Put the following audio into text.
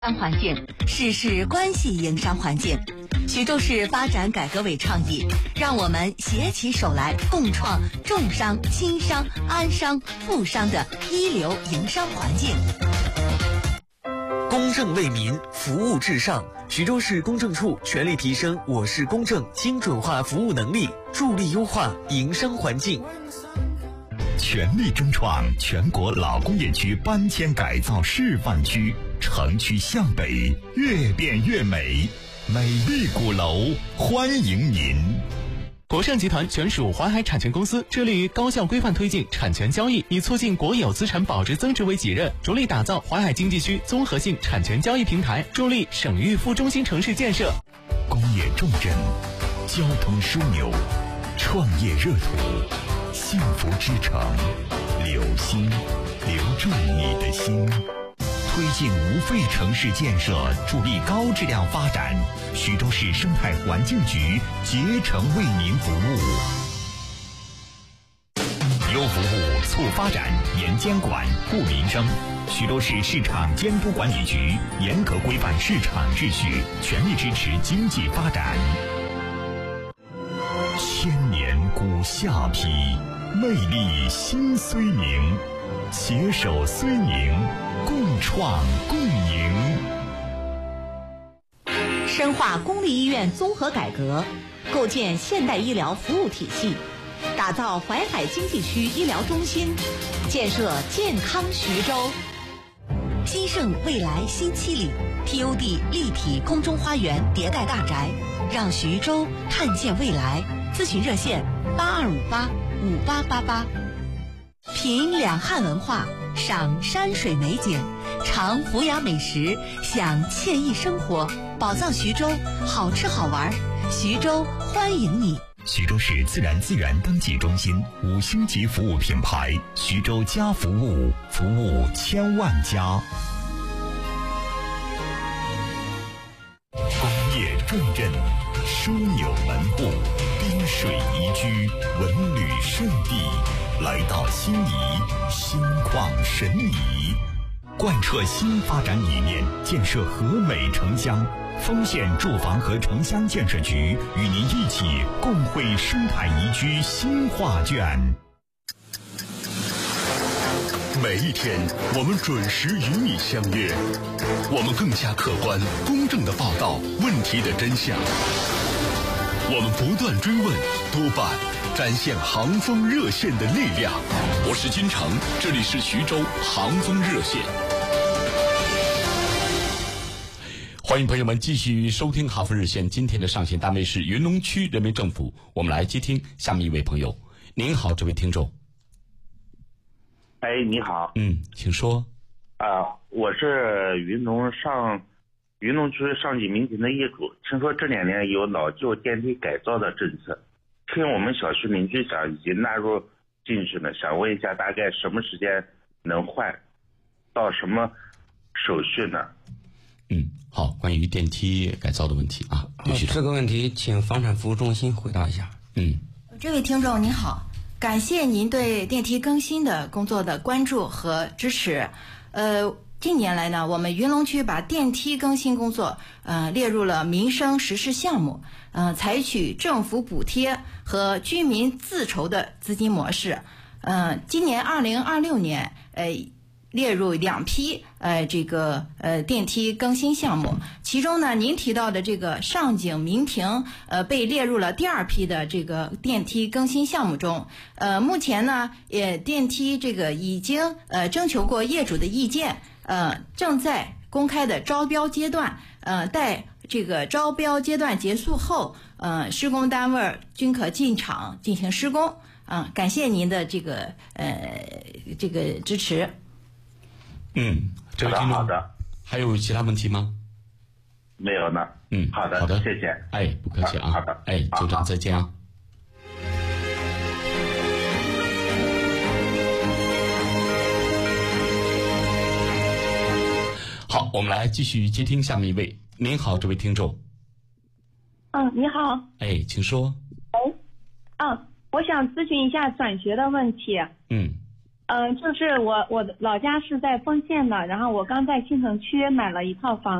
环境，事事关系营商环境。徐州市发展改革委倡议，让我们携起手来，共创重商、轻商、安商、富商的一流营商环境。 公正为民，服务至上。徐州市公证处全力提升我市公证精准化服务能力，助力优化营商环境。 全力争创全国老工业区搬迁改造示范区，城区向北，越变越美，美丽鼓楼欢迎您。 国盛集团全属淮海产权公司致力于高效规范推进产权交易，以促进国有资产保值增值为己任，着力打造淮海经济区综合性产权交易平台，助力省域副中心城市建设。 工业重镇，交通枢纽，创业热土，幸福之城，留心，留住你的心。推进无废城市建设，助力高质量发展。徐州市生态环境局竭诚为您服务。优服务，促发展，严监管，护民生。徐州市市场监督管理局严格规范市场秩序，全力支持经济发展。千年古下邳，魅力新睢宁，携手睢宁，共创共赢。 深化公立医院综合改革，构建现代医疗服务体系，打造淮海经济区医疗中心，建设健康徐州。新盛未来新七里 TOD 立体空中花园叠盖大宅，让徐州看见未来。咨询热线82585888。品两汉文化，赏山水美景，尝福雅美食，享惬意生活，宝藏徐州，好吃好玩，徐州欢迎你。 徐州市自然资源登记中心5星级服务品牌，徐州家服务，服务千万家。工业重镇，枢纽门户，滨水宜居，文旅胜地。来到新沂，心旷神怡。贯彻新发展理念，建设和美城乡。丰县住房和城乡建设局与您一起共绘生态宜居新画卷。 每一天，我们准时与你相约，我们更加客观、公正地报道问题的真相。我们不断追问、督办，展现航风热线的力量。我是金城，这里是徐州航风热线。 欢迎朋友们继续收听航风热线。今天的上线单位是云龙区人民政府，我们来接听下面一位朋友。您好，这位听众。 哎，你好。 请说。 我是云龙区上级民庭的业主，听说这2年有老旧电梯改造的政策，听我们小区邻居讲已经纳入进去了，想问一下大概什么时间能换，到什么手续呢？ 好，关于电梯改造的问题啊， 这个问题请房产服务中心回答一下。 这位听众您好，感谢您对电梯更新的工作的关注和支持。近年来呢，我们云龙区把电梯更新工作列入了民生实施项目，采取政府补贴和居民自筹的资金模式。今年2026年列入2批电梯更新项目，其中呢您提到的这个上井民庭被列入了第2批的这个电梯更新项目中。目前呢电梯这个已经征求过业主的意见，正在公开的招标阶段，待这个招标阶段结束后，施工单位均可进场进行施工。感谢您的这个支持。 这位听众， 好的， 还有其他问题吗？ 没有了。好的，谢谢。 不客气啊。 好的， 就这样，再见啊。好，我们来继续接听下面一位。您好，这位听众。 你好。 请说。 我想咨询一下转学的问题。 就是我的老家是在丰县的，然后我刚在新城区买了一套房。